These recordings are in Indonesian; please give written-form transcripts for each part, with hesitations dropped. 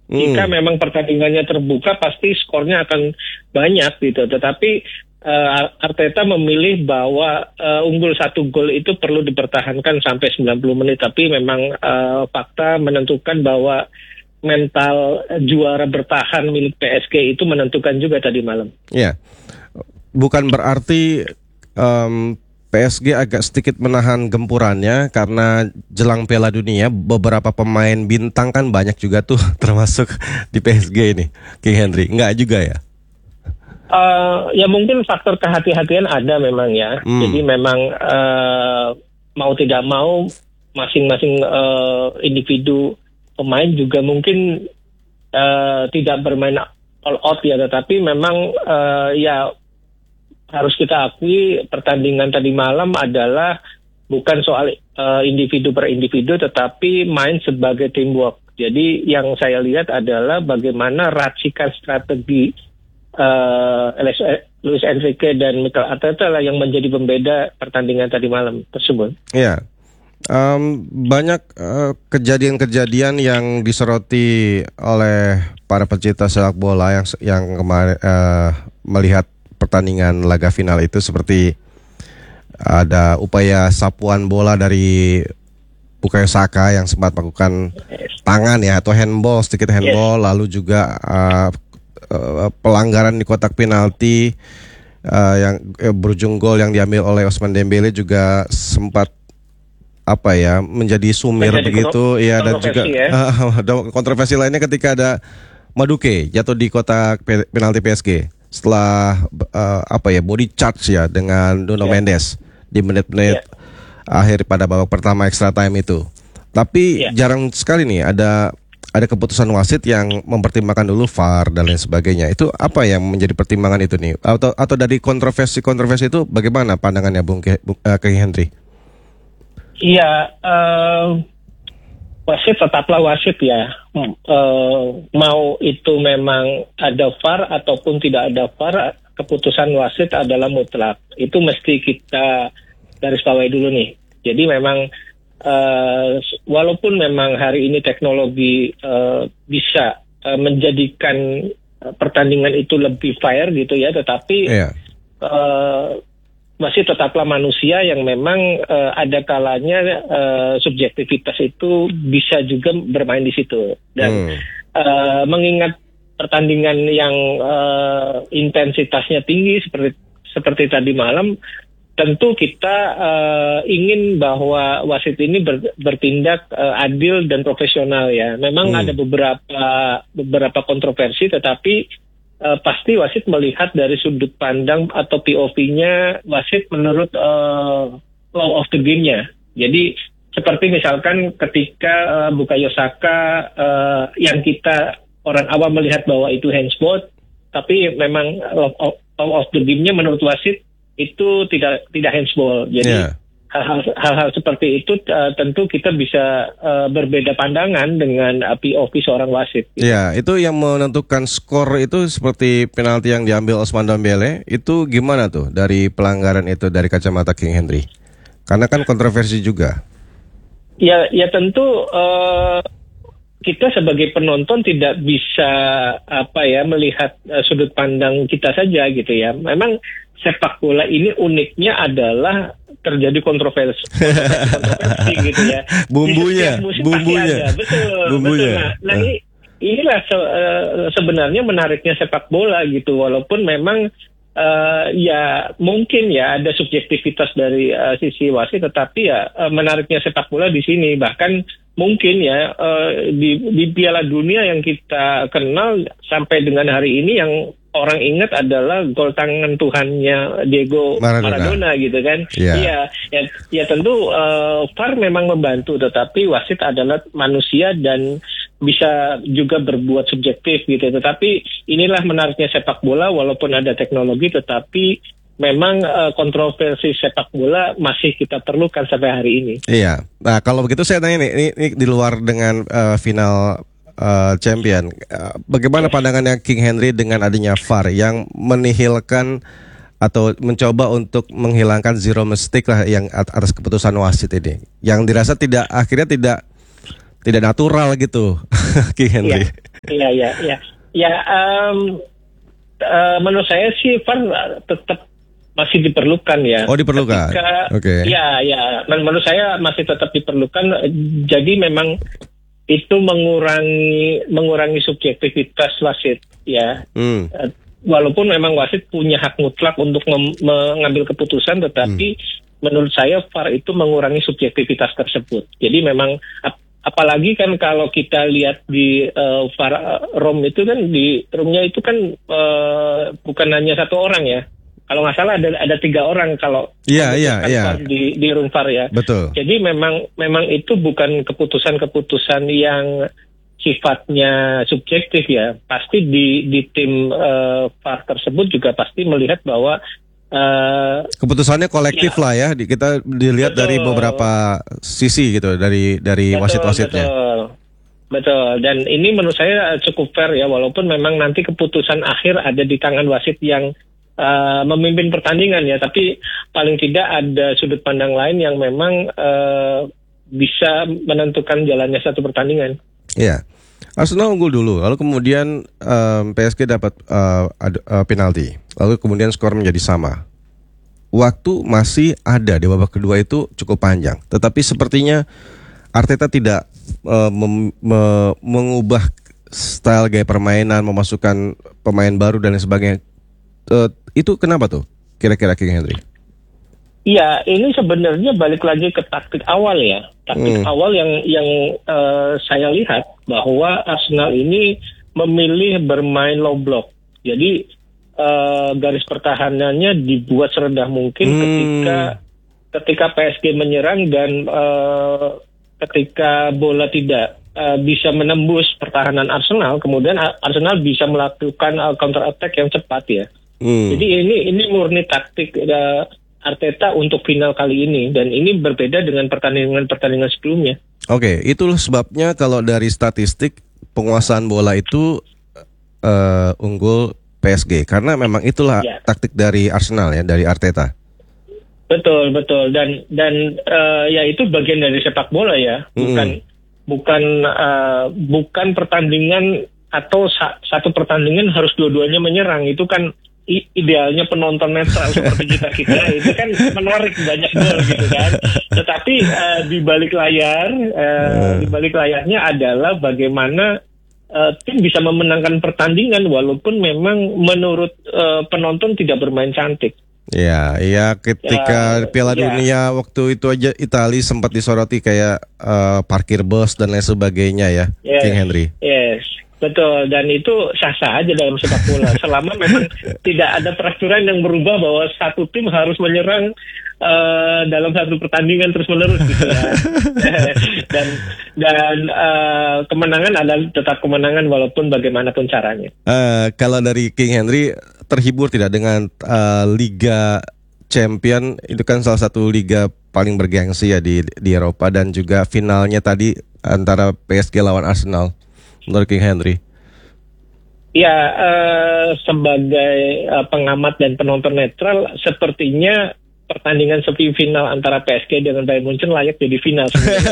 Jika memang pertandingannya terbuka, pasti skornya akan banyak gitu. Tetapi Arteta memilih bahwa unggul 1 gol itu perlu dipertahankan sampai 90 menit. Tapi memang fakta menentukan bahwa mental juara bertahan milik PSG itu menentukan juga tadi malam. Ya, bukan berarti PSG agak sedikit menahan gempurannya karena jelang Piala Dunia beberapa pemain bintang kan banyak juga tuh termasuk di PSG ini, King Henry. Enggak juga ya? Ya mungkin faktor kehati-hatian ada memang ya. Jadi memang mau tidak mau masing-masing individu pemain juga mungkin tidak bermain all out ya. Tetapi memang ya harus kita akui pertandingan tadi malam adalah bukan soal individu per individu, tetapi main sebagai teamwork. Jadi yang saya lihat adalah bagaimana racikan strategi Luis Enrique dan Mikel Arteta lah yang menjadi pembeda pertandingan tadi malam tersebut. Iya, banyak kejadian-kejadian yang disoroti oleh para pecinta sepak bola yang kemarin melihat pertandingan laga final itu, seperti ada upaya sapuan bola dari Bukayo Saka yang sempat melakukan tangan ya atau handball, sedikit handball, lalu juga pelanggaran di kotak penalti yang berujung gol yang diambil oleh Ousmane Dembele juga sempat menjadi sumir begitu ya, dan juga kontroversi lainnya ketika ada Madueke jatuh di kotak penalti PSG setelah body charge ya dengan Nuno Mendes di menit-menit akhir pada babak pertama extra time itu. Tapi jarang sekali nih ada keputusan wasit yang mempertimbangkan dulu VAR dan lain sebagainya. Itu apa yang menjadi pertimbangan itu nih? Atau dari kontroversi itu bagaimana pandangannya Bung King Henry? Iya, wasit tetaplah wasit ya. Mau itu memang ada VAR ataupun tidak ada VAR, keputusan wasit adalah mutlak. Itu mesti kita garis bawahi dulu nih. Jadi memang walaupun memang hari ini teknologi bisa menjadikan pertandingan itu lebih fair gitu ya, tetapi masih tetaplah manusia yang memang ada kalanya subjektivitas itu bisa juga bermain di situ. Dan mengingat pertandingan yang intensitasnya tinggi seperti tadi malam, tentu kita ingin bahwa wasit ini bertindak adil dan profesional ya. Memang ada beberapa kontroversi, tetapi pasti wasit melihat dari sudut pandang atau POV-nya wasit menurut law of the game-nya. Jadi seperti misalkan ketika Bukayo Saka yang kita orang awam melihat bahwa itu handsball, tapi memang law of the game-nya menurut wasit itu tidak handsball. Jadi hal-hal seperti itu tentu kita bisa berbeda pandangan dengan POV seorang wasit. Gitu. Ya, itu yang menentukan skor itu seperti penalti yang diambil Ousmane Dembele, itu gimana tuh dari pelanggaran itu dari kacamata King Henry? Karena kan kontroversi juga. Ya tentu kita sebagai penonton tidak bisa melihat sudut pandang kita saja gitu ya. Memang sepak bola ini uniknya adalah terjadi kontroversi gitu ya. Bumbunya. Betul. Nah inilah sebenarnya menariknya sepak bola gitu. Walaupun memang ya mungkin ya ada subjektivitas dari sisi wasit, tetapi ya menariknya sepak bola di sini. Bahkan mungkin ya di Piala Dunia yang kita kenal sampai dengan hari ini yang orang ingat adalah gol tangan Tuhannya Diego Maradona gitu kan. Iya, ya tentu VAR memang membantu, tetapi wasit adalah manusia dan bisa juga berbuat subjektif gitu. Tetapi inilah menariknya sepak bola, walaupun ada teknologi, tetapi memang kontroversi sepak bola masih kita perlukan sampai hari ini. Iya. Nah kalau begitu saya tanya nih, ini di luar dengan final champion, bagaimana pandangannya King Henry dengan adanya VAR yang menihilkan atau mencoba untuk menghilangkan zero mistake lah yang atas keputusan wasit ini, yang dirasa akhirnya tidak natural gitu, King Henry. Ya, menurut saya sih VAR tetap masih diperlukan ya. Oh, diperlukan. Oke. Ya, menurut saya masih tetap diperlukan. Jadi memang itu mengurangi subjektivitas wasit ya. Walaupun memang wasit punya hak mutlak untuk mengambil keputusan, tetapi menurut saya VAR itu mengurangi subjektivitas tersebut. Jadi memang apalagi kan kalau kita lihat di VAR room itu kan, di roomnya itu kan bukan hanya satu orang ya. Kalau nggak salah ada 3 orang kalau di room VAR ya. Betul. Jadi memang itu bukan keputusan-keputusan yang sifatnya subjektif ya. Pasti di tim VAR tersebut juga pasti melihat bahwa keputusannya kolektif lah ya. Kita dilihat dari beberapa sisi gitu, dari wasit-wasitnya. Betul. Dan ini menurut saya cukup fair ya, walaupun memang nanti keputusan akhir ada di tangan wasit yang memimpin pertandingan ya, tapi paling tidak ada sudut pandang lain yang memang bisa menentukan jalannya satu pertandingan. Iya. Arsenal unggul dulu, lalu kemudian PSG dapat penalti, lalu kemudian skor menjadi sama. Waktu masih ada di babak kedua itu cukup panjang, tetapi sepertinya Arteta tidak mengubah style gaya permainan, memasukkan pemain baru dan lain sebagainya. Itu kenapa tuh kira-kira King Henry? Iya, ini sebenarnya balik lagi ke taktik awal ya. Taktik awal yang saya lihat bahwa Arsenal ini memilih bermain low block. Jadi garis pertahanannya dibuat serendah mungkin ketika PSG menyerang dan ketika bola tidak bisa menembus pertahanan Arsenal, kemudian Arsenal bisa melakukan counter attack yang cepat ya. Jadi ini murni taktik Arteta untuk final kali ini, dan ini berbeda dengan pertandingan sebelumnya. Oke, itulah sebabnya kalau dari statistik penguasaan bola itu unggul PSG, karena memang itulah taktik dari Arsenal ya, dari Arteta. Betul dan ya itu bagian dari sepak bola ya, bukan pertandingan atau satu pertandingan harus dua-duanya menyerang. Itu kan idealnya penonton netral seperti kita itu kan menarik banyak gol gitu kan. Tetapi di balik layarnya adalah bagaimana tim bisa memenangkan pertandingan walaupun memang menurut penonton tidak bermain cantik. Iya, ketika Piala Dunia waktu itu aja Italia sempat disoroti kayak parkir bus dan lain sebagainya ya, King Henry. Yes. Betul, dan itu sah-sah aja dalam sepak bola selama memang tidak ada peraturan yang berubah bahwa satu tim harus menyerang dalam satu pertandingan terus-menerus gitu ya. dan kemenangan adalah tetap kemenangan walaupun bagaimanapun caranya. Kalau dari King Henry terhibur tidak dengan Liga Champion? Itu kan salah satu liga paling bergengsi ya di Eropa, dan juga finalnya tadi antara PSG lawan Arsenal. Menurut King Henry? Ya, sebagai pengamat dan penonton netral, sepertinya pertandingan semifinal antara PSG dengan Bayern Munchen layak jadi final.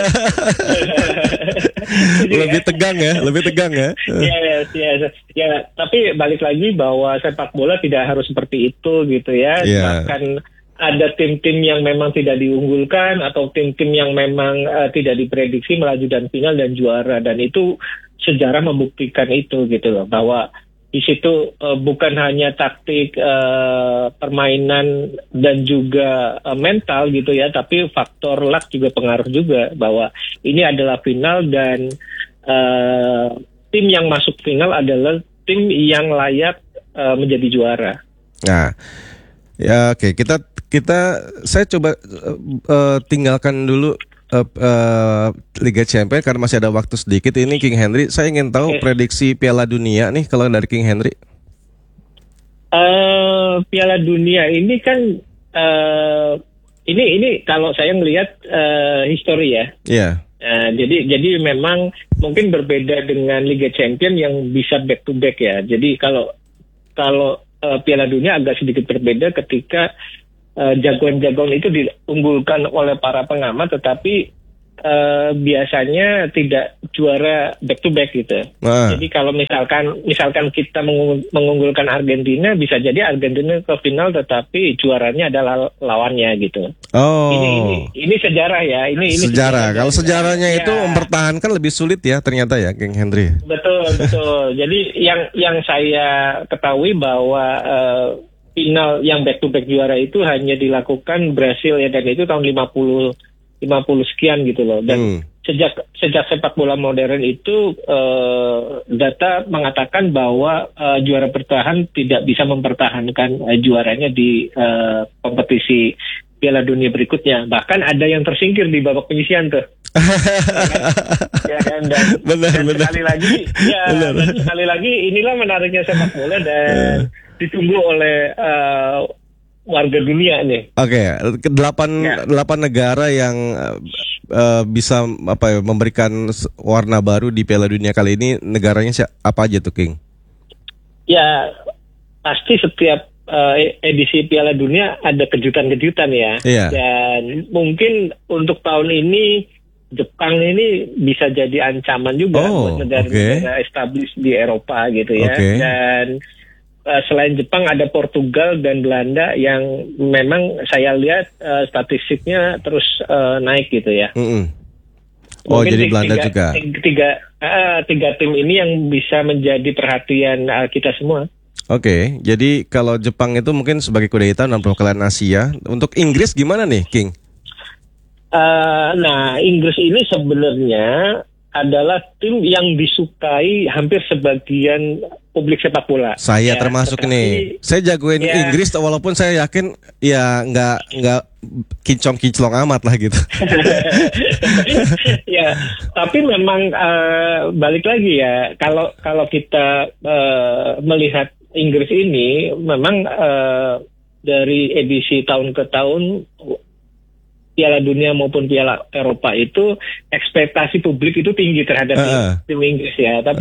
Lebih tegang ya. Ya, tapi balik lagi bahwa sepak bola tidak harus seperti itu gitu ya. Bahkan ada tim-tim yang memang tidak diunggulkan atau tim-tim yang memang tidak diprediksi melaju dan final dan juara, dan itu sejarah membuktikan itu gitu loh, bahwa di situ bukan hanya taktik permainan dan juga mental gitu ya, tapi faktor luck juga pengaruh juga, bahwa ini adalah final dan tim yang masuk final adalah tim yang layak menjadi juara. Nah, ya oke, saya coba tinggalkan dulu Liga Champions karena masih ada waktu sedikit. Ini King Henry, saya ingin tahu prediksi Piala Dunia nih kalau dari King Henry. Piala Dunia ini kan ini kalau saya melihat histori ya. Iya. Jadi memang mungkin berbeda dengan Liga Champions yang bisa back to back ya. Jadi kalau Piala Dunia agak sedikit berbeda ketika jagoan-jagoan itu diunggulkan oleh para pengamat, tetapi biasanya tidak juara back to back gitu. Jadi kalau misalkan kita mengunggulkan Argentina, bisa jadi Argentina ke final tetapi juaranya adalah lawannya gitu. Ini sejarah ya. Ini sejarah. Kalau sejarahnya itu mempertahankan lebih sulit ya ternyata ya, King Henry. Betul. Jadi yang saya ketahui bahwa final yang back to back juara itu hanya dilakukan Brasil ya, dan itu tahun 50 sekian gitu loh. Dan sejak sepak bola modern itu data mengatakan bahwa juara bertahan tidak bisa mempertahankan juaranya di kompetisi Piala Dunia berikutnya. Bahkan ada yang tersingkir di babak penyisihan tuh. Ya kan? Dan sekali lagi inilah menariknya sepak bola dan ditunggu oleh warga dunia nih. Oke, 8 negara yang bisa memberikan warna baru di Piala Dunia kali ini, negaranya apa aja tuh, King? Ya, pasti setiap edisi Piala Dunia ada kejutan-kejutan ya. Iya. Dan mungkin untuk tahun ini Jepang ini bisa jadi ancaman juga buat negara-negara established di Eropa gitu ya. Dan selain Jepang ada Portugal dan Belanda yang memang saya lihat statistiknya terus naik gitu ya. Jadi Belanda juga. Tiga tim ini yang bisa menjadi perhatian kita semua. Jadi kalau Jepang itu mungkin sebagai kuda hitam dan perwakilan Asia. Untuk Inggris gimana nih, King? Inggris ini sebenarnya adalah tim yang disukai hampir sebagian publik sepak bola. Saya termasuk nih. Saya jagoin Inggris walaupun saya yakin ya nggak kinclong amat lah gitu. Ya, tapi memang balik lagi ya, kalau kita melihat Inggris ini memang dari edisi tahun ke tahun Piala Dunia maupun Piala Eropa itu ekspektasi publik itu tinggi terhadap tim Inggris ya. Tapi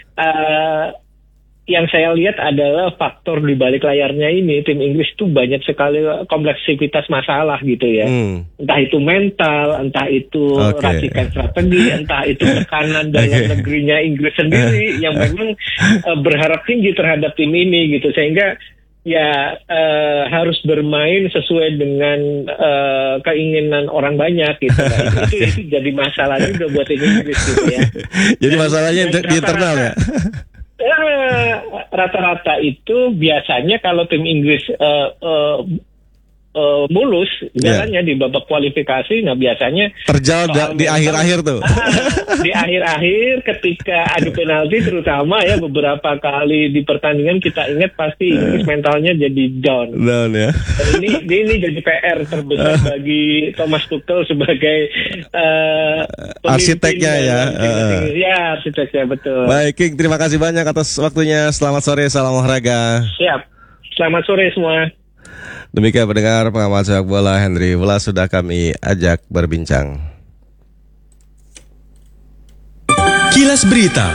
yang saya lihat adalah faktor di balik layarnya ini, tim Inggris itu banyak sekali kompleksitas masalah gitu ya. Entah itu mental, entah itu racikan strategi, entah itu tekanan dalam negerinya Inggris sendiri yang memang berharap tinggi terhadap tim ini gitu, sehingga harus bermain sesuai dengan keinginan orang banyak gitu. Itu jadi masalah juga buat Inggris gitu ya. Jadi masalahnya di internal ya. Rata-rata itu biasanya kalau tim Inggris mulus jalannya di babak kualifikasi, biasanya terjal di akhir-akhir tuh. Di akhir-akhir ketika adu penalti terutama ya, beberapa kali di pertandingan kita ingat pasti Inggris mentalnya jadi down ya. Dan ini jadi PR terbesar bagi Thomas Tuchel sebagai arsiteknya ya. Ya, arsiteknya betul. Baik, King, terima kasih banyak atas waktunya. Selamat sore, salam olahraga. Siap. Selamat sore semua. Demikian pendengar pengamat sepak bola, Henry Wula sudah kami ajak berbincang. Kilas Berita.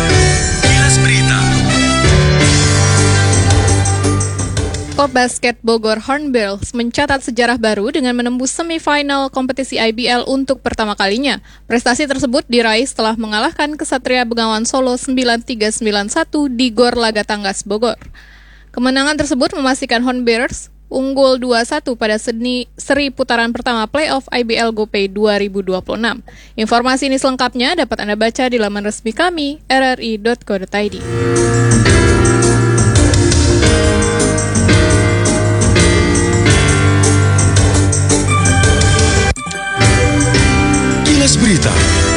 Klub basket Bogor Hornbills mencatat sejarah baru dengan menembus semifinal kompetisi IBL untuk pertama kalinya. Prestasi tersebut diraih setelah mengalahkan Ksatria Bengawan Solo 93-91 di Gor Laga Tanggas Bogor. Kemenangan tersebut memastikan Hornbills unggul 2-1 pada seri putaran pertama playoff IBL GoPay 2026. Informasi ini selengkapnya dapat Anda baca di laman resmi kami, rri.co.id. Kilas Berita.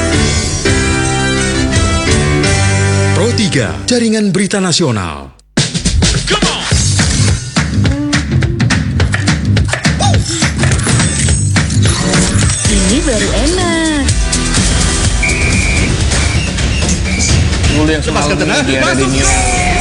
Pro 3, Jaringan Berita Nasional. Ini baru enak. Dulu yang semalam di Radio News.